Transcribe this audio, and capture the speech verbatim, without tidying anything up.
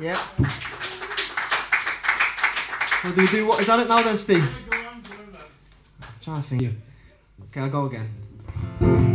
Yep. Well, do we do what is on it now then, Steve? Yeah, go on, go on, lad. I'm trying to think. Okay, I'll go again.